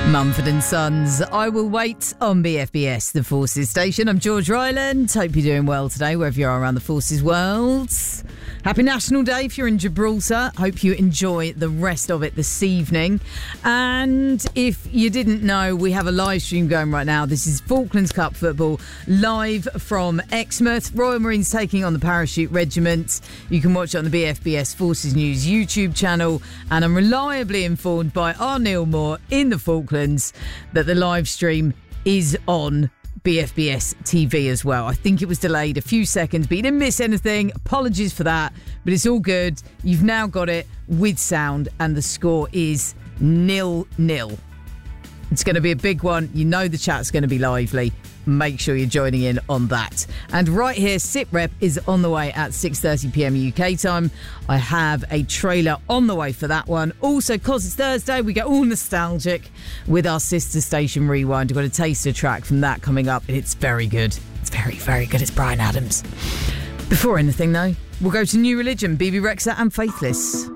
Mumford and Sons, I Will Wait on BFBS, the Forces station. I'm George Ryland. Hope you're doing well today, wherever you are around the Forces world. Happy National Day if you're in Gibraltar. Hope you enjoy the rest of it this evening. And if you didn't know, we have a live stream going right now. This is Falklands Cup football live from Exmouth. Royal Marines taking on the Parachute Regiment. You can watch it on the BFBS Forces News YouTube channel. And I'm reliably informed by our Neil Moore in the Falklands that the live stream is on BFBS TV as well. I think it was delayed a few seconds, but you didn't miss anything. Apologies for that, but it's all good. You've now got it with sound, and the score is 0-0. It's going to be a big one. You know the chat's going to be lively. Make sure you're joining in on that. And right here, SITREP is on the way at 6:30pm UK time. I have a trailer on the way for that one. Also, because it's Thursday, we get all nostalgic with our sister station Rewind. We've got a taster track from that coming up. It's very good. It's very, very good. It's Bryan Adams. Before anything, though, we'll go to New Religion, BB Rexha and Faithless.